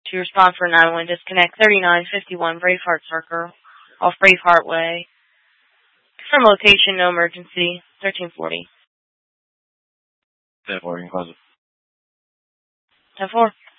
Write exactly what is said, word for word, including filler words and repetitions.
To respond for nine one, disconnect thirty-nine fifty-one Braveheart Circle off Braveheart Way. From location, no emergency, thirteen forty. ten four, you can close it. ten four.